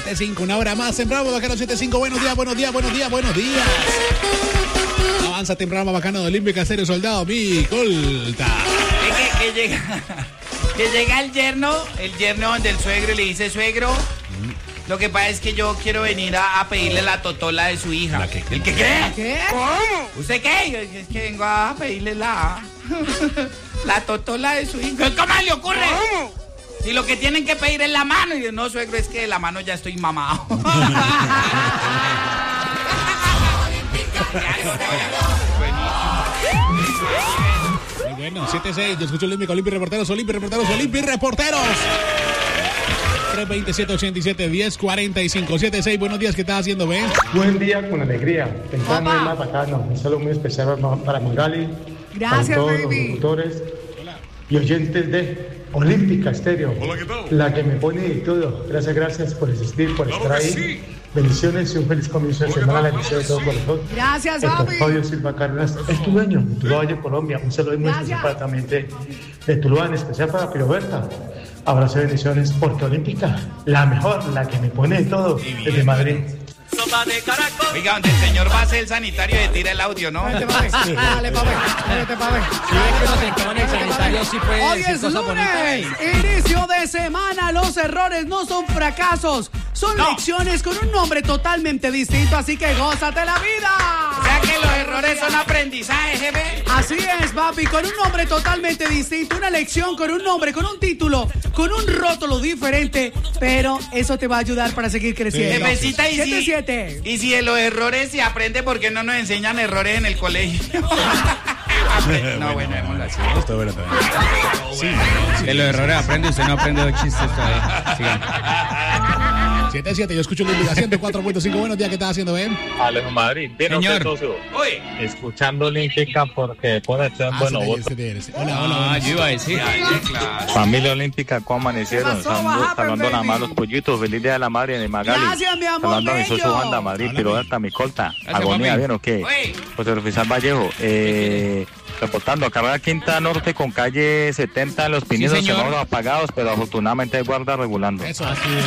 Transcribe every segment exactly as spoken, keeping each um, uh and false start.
siete cinco, una hora más en Bravo Bacano siete cinco. Buenos días, buenos días, buenos días, buenos días. Avanza temprano Bacano de Olímpica, serio soldado, mi colta. Es que, que llega, que llega el yerno, el yerno donde el suegro y le dice, suegro, lo que pasa es que yo quiero venir a, a pedirle la totola de su hija. ¿La qué? ¿El que qué? ¿Qué? ¿Cómo? ¿Usted qué? Yo, es que vengo a pedirle la, la totola de su hija. ¿Cómo le ocurre? ¿Cómo? Si lo que tienen que pedir es la mano. Y yo, no, suegro, es que de la mano ya estoy mamado. Muy bueno, siete seis, yo escucho Olímpica, Olímpica Reporteros, Olímpica Reporteros, Olímpica Reporteros. tres veintisiete, ochenta y siete, diez cuarenta y cinco, siete seis, buenos días, ¿qué estás haciendo, Ben? Buen día con alegría, temprano es más bacano. Un saludo muy especial para Magali, Gracias, para todos baby. los locutores y oyentes de Olímpica Estéreo. Hola, ¿qué tal? La que me pone de todo. Gracias, gracias por existir, por Claro estar que ahí. sí. Bendiciones y un feliz comienzo de Hola, ¿qué semana. tal? La deseo de todo corazón. Gracias, Esto, papi. Fabio Silva Cárdenas es tu dueño, tu Valle, Colombia. Un saludo muy Gracias. especial para también de, de Tuluá, en especial para Piroberta. Abrazo y bendiciones, porque Olímpica, la mejor, la que me pone de todo, desde Madrid. Oiga, donde el señor va a ser el sanitario y tira el audio, ¿no? Vete, papi. Dale, papi. Vete, papi. Hoy es lunes, inicio de semana. Los errores no son fracasos, son No. lecciones con un nombre totalmente distinto, así que gózate la vida. O sea que los errores son aprendizaje, jefe. Así es, papi, con un nombre totalmente distinto, una lección con un nombre, con un título, con un rótulo diferente, pero eso te va a ayudar para seguir creciendo. Jefecita, y siete si, siete. y si de los errores se aprende, ¿por qué no nos enseñan errores en el colegio? No, bueno, démoslo así. Está bueno, está bueno. Sí, De los errores aprende, usted no aprende de chistes todavía. Sigan. siete siete, yo escucho Olímpica ciento cuatro punto cinco, buenos días, ¿qué estás haciendo, Ben? Alejo Madrid, bien, Señor. socio. Uy, Escuchando Olímpica porque pone todo en Ah, bueno se te- voto. se te- se- Hola, hola, Ah, hola. yo iba a decir. ay, sí, claro. Familia Olímpica, ¿cómo amanecieron? ¿Qué pasó? Saludando, What happened, saludando nada más baby? los pollitos. Feliz día de la madre de Magali. Gracias, mi amor Saludando a mi bello. socio Wanda, Madrid, Háblame. Piroberta, mi colta. Gracias, Agonía, papi. ¿bien o qué? Uy. José Oficial Vallejo, eh, reportando, carrera Quinta Norte con calle setenta en Los Pininos, señor. semáforos apagados, pero afortunadamente hay guarda regulando. Eso.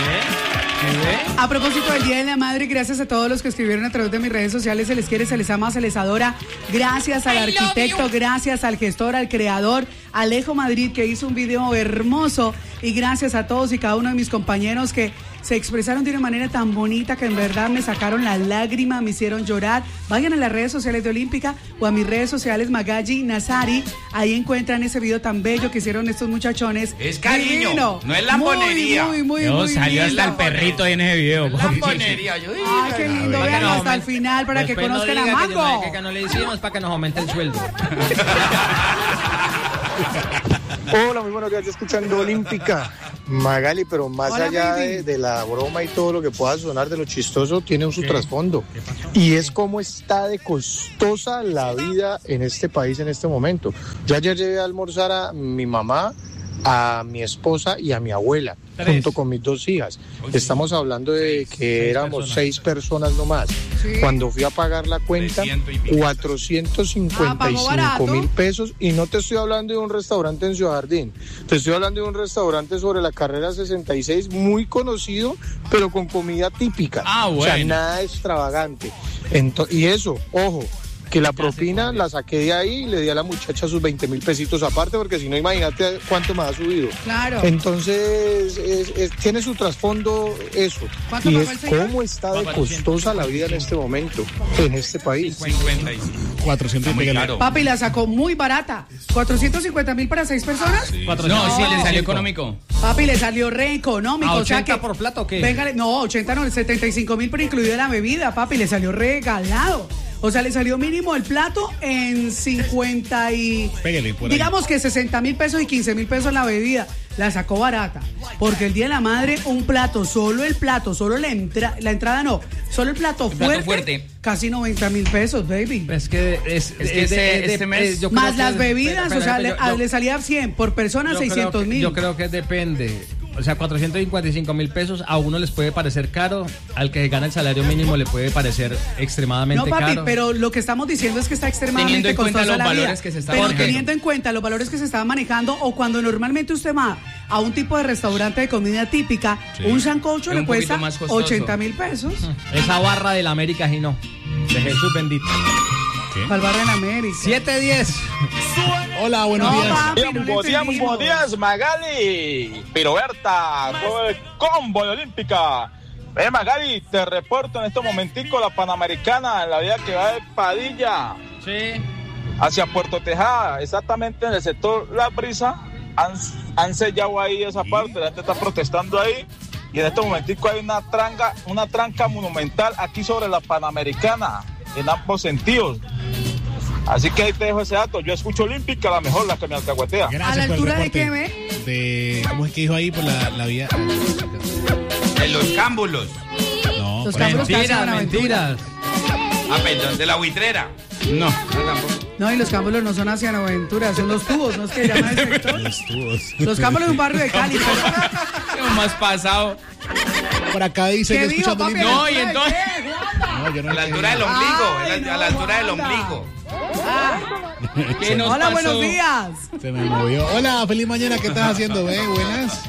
A propósito del Día de la Madre, gracias a todos los que escribieron a través de mis redes sociales. Se les quiere, se les ama, se les adora. Gracias al I love arquitecto, you. gracias al gestor, al creador, Alejo Madrid, que hizo un video hermoso. Y gracias a todos y cada uno de mis compañeros que se expresaron de una manera tan bonita que en verdad me sacaron la lágrima, me hicieron llorar. Vayan a las redes sociales de Olímpica o a mis redes sociales Magali Nazari. Ahí encuentran ese video tan bello que hicieron estos muchachones. Es cariño, Divino. no es lambonería. Muy, muy, muy, Yo, muy salió lindo. hasta el perrito ahí en ese video. papi. Lambonería. Yo, Ay, qué lindo, vean hasta el final para que conozcan a Mango. Que no le hicimos para que nos aumente el sueldo. Hola, muy buenos días, escuchando Olímpica. Magali, pero más Hola, allá baby. de, de la broma y todo lo que pueda sonar de lo chistoso, tiene un su trasfondo. Y es cómo está de costosa la vida en este país en este momento. Yo ayer llevé a almorzar a mi mamá, a mi esposa y a mi abuela, Tres. junto con mis dos hijas. Estamos hablando de que éramos seis personas nomás. Sí. Cuando fui a pagar la cuenta, trescientos y pico. cuatrocientos cincuenta y Ah, pagó barato. cinco mil pesos, y no te estoy hablando de un restaurante en Ciudad Jardín, te estoy hablando de un restaurante sobre la carrera sesenta y seis, muy conocido, pero con comida típica. Ah, O sea, bueno. nada extravagante. Ento- y eso, ojo, que la propina la saqué de ahí y le di a la muchacha sus veinte mil pesitos aparte, porque si no, imagínate cuánto me ha subido. Claro. Entonces, es- es- tiene su trasfondo eso. ¿Cuánto Y pagó es el señor? cómo está de costosa la vida en este momento, en este país. cincuenta y cinco. cuatrocientos Muy pégale. claro. Papi, la sacó muy barata. ¿cuatrocientos cincuenta mil para seis personas? No, sí, le salió económico. Papi, le salió re económico. ¿A o sea ochenta que, por plato o qué? Véngale, no, ochenta no, setenta y cinco mil, pero incluida la bebida, papi, le salió regalado. O sea, le salió mínimo el plato en cincuenta y... Pégale por ahí. digamos que sesenta mil pesos y quince mil pesos la bebida. La sacó barata. Porque el Día de la Madre, un plato, solo el plato, solo la, entra- la entrada no, solo el plato, plato fuerte, fuerte. casi noventa mil pesos, baby. Es que es, Es que este- este mes- yo creo Más que las es- bebidas, espera, o sea, espera, le, yo- a- le salía cien por persona, yo creo seiscientos que- mil. Yo creo que depende. O sea, cuatrocientos cincuenta y cinco mil pesos a uno les puede parecer caro, al que gana el salario mínimo le puede parecer extremadamente no, papi, caro. pero lo que estamos diciendo es que está extremadamente costosa la vida. Teniendo en cuenta los valores que se están manejando. Pero teniendo en cuenta los valores que se estaban manejando, o cuando normalmente usted va a un tipo de restaurante de comida típica, sí, un sancocho le cuesta ochenta mil pesos. Esa barra de la América, y no, de Jesús bendito. Al barra de la América. siete diez. Hola, buenos no, días. Papi, no buenos días, muy buenos días, Magali. Piroberta, todo el combo de Olímpica. Ve, Magali, te reporto en este momentico la Panamericana, en la vía que va de Padilla. Sí. Hacia Puerto Tejada, exactamente en el sector La Brisa. Han, han sellado ahí esa parte, la gente está protestando ahí. Y en este momentico hay una tranca, una tranca monumental aquí sobre la Panamericana, en ambos sentidos. Así que ahí te dejo ese dato. Yo escucho Olímpica, la mejor, la que me alcahuetea. ¿A la altura de qué, ve? De, ¿cómo es que dijo ahí por la, la vía? En los cámbulos. No, los cámbulos que mentiras, hacen mentiras. Ah, perdón, de la buitrera. No. No, tampoco. No, y los cámbulos no son hacia Buenaventura, son los tubos, ¿no es que llaman el sector? Los tubos. Los cámbulos de un barrio de Cali. ¿Qué más pasado? Por acá dice que escuchando papi, Olímpica. No, y entonces. No, yo no A la sé. altura del ombligo, Ay, a la, no, a la altura del Wanda. ombligo. ¿Qué nos Hola, pasó? buenos días. Se me movió. Hola, feliz mañana. ¿Qué estás haciendo, ve? Buenas.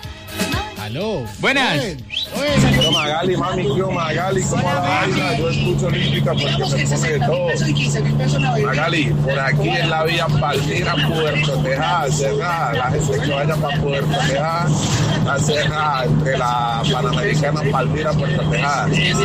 Aló. Buenas. Oye, oye. Yo Magali, mami, yo Magali, como la vaina, yo escucho Olímpica porque me pone de todo. Magali, por aquí en la vía Palmira, Puerto Tejada, cerrada, la gente que vaya para Puerto Tejada, está cerrada entre la Panamericana, Palmira, Puerto Tejada.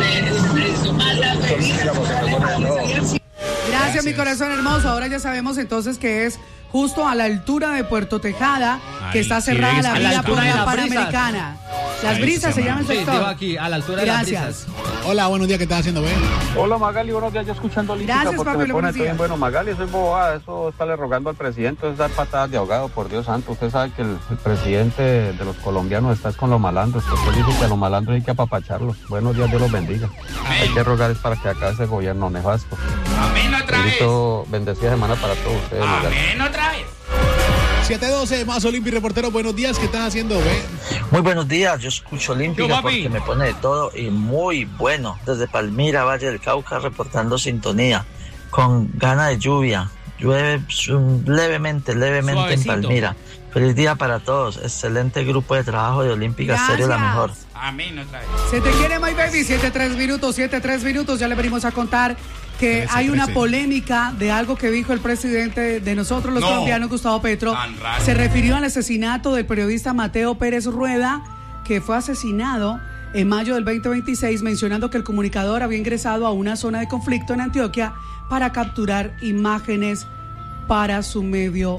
Olímpica porque me pone de todo. Gracias, Gracias, mi corazón hermoso. Ahora ya sabemos entonces que es justo a la altura de Puerto Tejada, que Ahí, está sí, cerrada ves, la a la vía altura por de la las brisas. Panamericana. Las Ahí brisas se se llama el Sí, digo sector. aquí, a la altura de Gracias. las brisas. Hola, buenos días. ¿Qué estás haciendo, ve? Hola Magali, buenos días, yo escuchando Olímpica Gracias, porque papi, me pone buenos todo bien días. bueno. Magali, eso es bobada, eso estarle rogando al presidente, es dar patadas de ahogado, por Dios santo. Usted sabe que el, el presidente de los colombianos está con los malandros, porque dice que a los malandros hay que apapacharlos. Buenos días, Dios los bendiga. Hay que rogar es para que acabe ese gobierno nefasto. Amén otra vez. Benito, bendecida semana para todos ustedes, Magali. Amén otra vez. siete doce más Olímpica Reportero. Buenos días. ¿Qué estás haciendo, ve? Muy buenos días, yo escucho Olímpica Yo, papi. porque me pone de todo y muy bueno. Desde Palmira, Valle del Cauca, reportando sintonía, con gana de lluvia. Llueve levemente, levemente Suavecito. en Palmira. Feliz día para todos. Excelente grupo de trabajo de Olímpica Serio, la mejor. Amén otra vez. Se te quiere, my baby. siete tres minutos, siete tres minutos. Ya le venimos a contar que trece, hay una trece. polémica de algo que dijo el presidente de nosotros los No. colombianos, Gustavo Petro. Tan raro. Se refirió al asesinato del periodista Mateo Pérez Rueda, que fue asesinado en mayo del veinte veintiséis, mencionando que el comunicador había ingresado a una zona de conflicto en Antioquia para capturar imágenes para su medio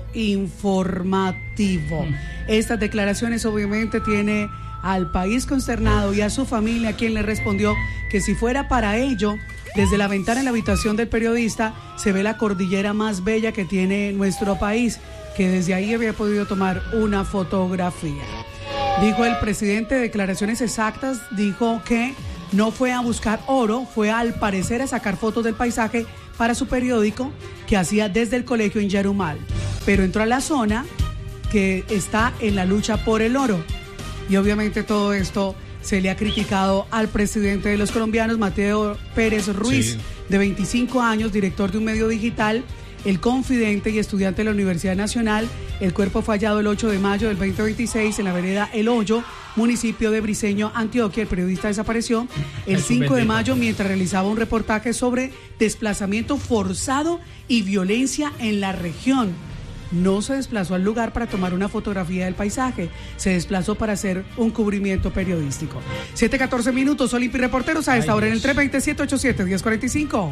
informativo. Estas declaraciones obviamente tiene al país consternado y a su familia, quien le respondió que si fuera para ello, desde la ventana en la habitación del periodista se ve la cordillera más bella que tiene nuestro país, que desde ahí había podido tomar una fotografía. Dijo el presidente, declaraciones exactas, dijo que no fue a buscar oro, fue al parecer a sacar fotos del paisaje para su periódico que hacía desde el colegio en Yarumal, pero entró a la zona que está en la lucha por el oro. Y obviamente todo esto se le ha criticado al presidente de los colombianos, Mateo Pérez Ruiz, Sí. de veinticinco años, director de un medio digital, El Confidente y estudiante de la Universidad Nacional. El cuerpo fue hallado el ocho de mayo del veinte veintiséis en la vereda El Hoyo, municipio de Briceño, Antioquia. El periodista desapareció el cinco de mayo mientras realizaba un reportaje sobre desplazamiento forzado y violencia en la región. No se desplazó al lugar para tomar una fotografía del paisaje, se desplazó para hacer un cubrimiento periodístico. siete catorce minutos, Olímpica Reporteros a esta hora en el tres dos siete ocho siete, uno cero cuatro cinco.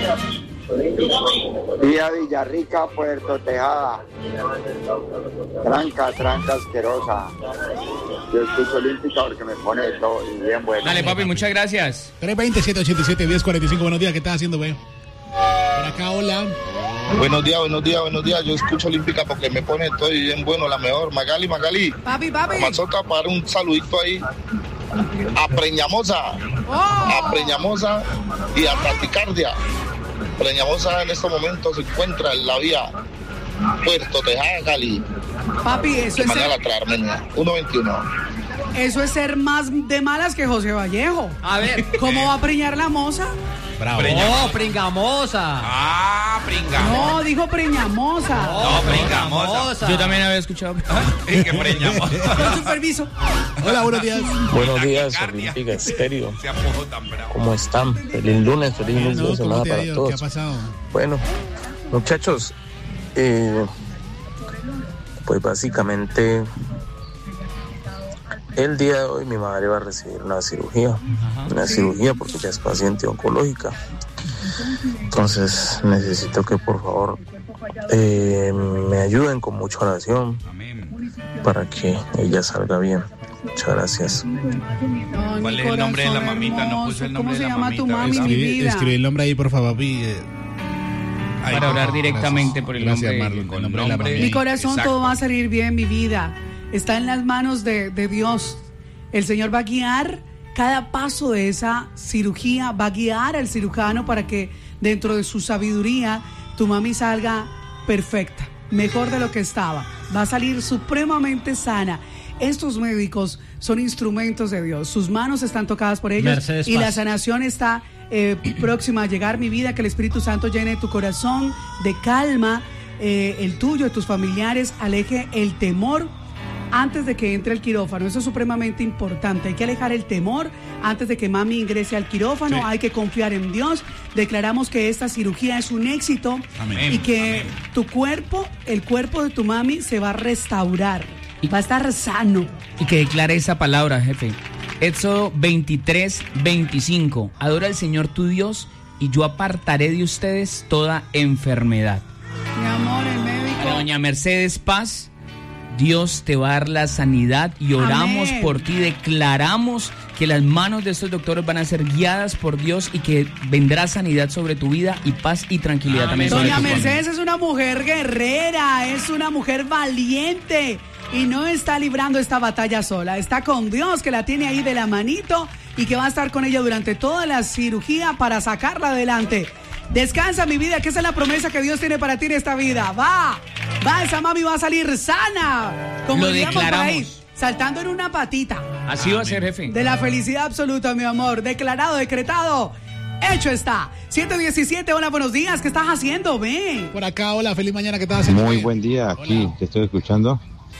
Vía Villarrica, Puerto Tejada. Tranca, tranca asquerosa. Yo escucho Olímpica porque me pone de todo y bien bueno. Dale, papi, muchas gracias. tres dos siete ocho siete, uno cero cuatro cinco. Buenos días. ¿Qué estás haciendo, ve? Por acá, hola. Buenos días, buenos días, buenos días. Yo escucho Olímpica porque me pone todo y bien bueno, la mejor. Magali, Magali. Papi, papi. Mazota para un saludito ahí a Preñamosa, Oh. a Preñamosa y a Taticardia. Preñamosa en estos momentos se encuentra en la vía Puerto Tejada, Cali. Papi, eso De es manera la Armenia, uno veintiuno. Eso es ser más de malas que José Vallejo. A ver. ¿Cómo va a preñar la moza? Bravo. Oh, pringamosa. Ah, pringamosa. No, dijo preñamosa. No, pringamosa. Yo también había escuchado. ¿Qué preñamosa? Con su permiso. Hola, buenos días. Buenos días, Olímpica Estéreo. ¿Cómo están? Feliz lunes, feliz inicio de semana para todos. ¿Qué ha pasado? Bueno, muchachos, eh, pues básicamente el día de hoy mi madre va a recibir una cirugía, Ajá, una sí. cirugía porque ya es paciente oncológica. Entonces necesito que por favor eh, me ayuden con mucha oración para que ella salga bien. Muchas gracias. No, ¿Cuál es el nombre de la mamita? No puse el nombre ¿Cómo de la se llama mamita. tu mami, mi vida? Escribí el nombre ahí, por favor, papi. Eh. Para Ay, orar no, directamente gracias. por el Gracias, nombre, Marlon, con el nombre el de la nombre. mami. Mi corazón, Exacto. todo va a salir bien, mi vida. Está en las manos de, de Dios. El Señor va a guiar cada paso de esa cirugía, va a guiar al cirujano para que dentro de su sabiduría tu mami salga perfecta, mejor de lo que estaba. Va a salir supremamente sana. Estos médicos son instrumentos de Dios. Sus manos están tocadas por ellos. Mercedes y Paz. la sanación está eh, próxima a llegar, mi vida. Que el Espíritu Santo llene tu corazón de calma, eh, el tuyo, de tus familiares. Aleje el temor antes de que entre el quirófano. Eso es supremamente importante. Hay que alejar el temor antes de que mami ingrese al quirófano. Sí. Hay que confiar en Dios. Declaramos que esta cirugía es un éxito. Amén. Y que Amén. Tu cuerpo, el cuerpo de tu mami se va a restaurar. Va a estar sano. Y que declare esa palabra, jefe. Éxodo veintitrés, veinticinco. Adora al Señor tu Dios y yo apartaré de ustedes toda enfermedad. Mi amor, el médico. A doña Mercedes Paz, Dios te va a dar la sanidad y oramos Amén. Por ti. Declaramos que las manos de estos doctores van a ser guiadas por Dios y que vendrá sanidad sobre tu vida y paz y tranquilidad Amén. También sobre Doña tu Mercedes familia. Es una mujer guerrera, es una mujer valiente y no está librando esta batalla sola. Está con Dios, que la tiene ahí de la manito y que va a estar con ella durante toda la cirugía para sacarla adelante. Descansa, mi vida, que esa es la promesa que Dios tiene para ti en esta vida. Va, va, esa mami va a salir sana. Como lo diríamos por ahí, declaramos. saltando en una patita. Así va a ser, jefe. De la felicidad absoluta, mi amor. Declarado, decretado. Hecho está. ciento diecisiete, hola, buenos días. ¿Qué estás haciendo? Ven. Por acá, hola, feliz mañana. ¿Qué estás haciendo? Muy buen día, aquí te estoy escuchando.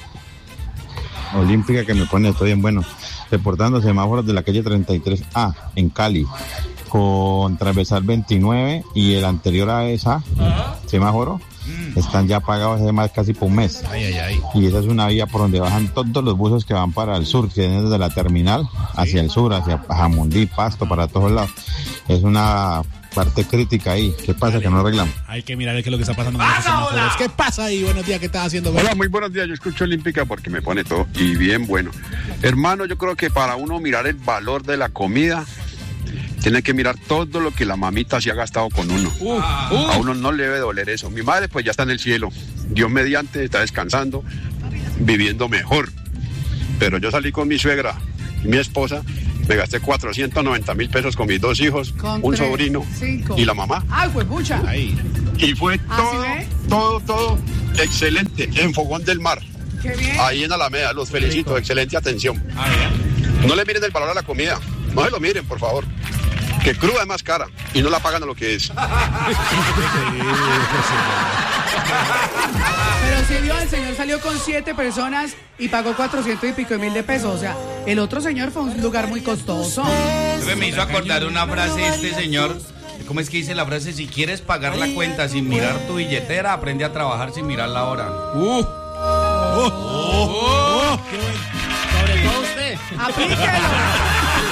Olímpica que me pone, estoy bien bueno. Reportando semáforos de la calle treinta y tres A en Cali, con transversal veintinueve y el anterior a esa semáforo están ya apagados hace más casi por un mes. Ay, ay, ay. Y esa es una vía por donde bajan todos los buses que van para el sur, que vienen desde la terminal hacia el sur, hacia Jamundí, Pasto, para todos lados. Es una parte crítica ahí. ¿Qué pasa? Dale, que no arreglamos. Hay que mirar qué es lo que está pasando con esos semáforos. ¿Qué pasa ahí? Buenos días, ¿qué estás haciendo? Hola, muy buenos días. Yo escucho Olímpica porque me pone todo y bien bueno. Hermano, yo creo que para uno mirar el valor de la comida, tiene que mirar todo lo que la mamita se ha gastado con uno. Uh, uh. A uno no le debe doler eso. Mi madre pues ya está en el cielo. Dios mediante está descansando, viviendo mejor. Pero yo salí con mi suegra y mi esposa. Me gasté cuatrocientos noventa mil pesos con mis dos hijos, con un tres, sobrino cinco. Y la mamá. ¡Ay, fue pucha! Ahí. Y fue todo, todo, todo excelente en Fogón del Mar. ¡Qué bien! Ahí en Alameda, los felicito, excelente atención. Ah, ¿ya? No le miren el valor a la comida, no se lo miren, por favor. Que cruda es más cara y no la pagan a lo que es. Pero si vio, el señor salió con siete personas y pagó cuatrocientos y pico de mil de pesos. O sea, el otro señor fue un lugar muy costoso. Me hizo acordar una frase este señor. ¿Cómo es que dice la frase? Si quieres pagar la cuenta sin mirar tu billetera, aprende a trabajar sin mirar la hora. ¡Uh! ¡Oh! ¡Oh! ¡Oh! Sobre todo usted. ¡Aplíquelo!